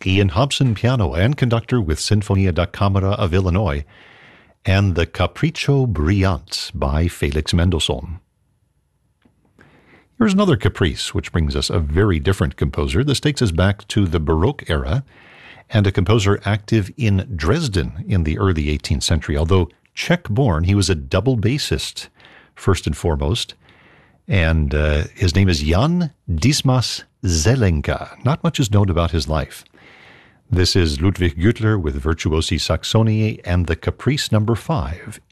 Ian Hobson piano and conductor with Sinfonia da Camera of Illinois, and the Capriccio Brillante by Felix Mendelssohn. Here's another caprice, which brings us a very different composer. This takes us back to the Baroque era, and a composer active in Dresden in the early 18th century. Although Czech-born, he was a double bassist, first and foremost, and his name is Jan Dismas Zelenka. Not much is known about his life. This is Ludwig Güttler with Virtuosi Saxonii and the Caprice number 5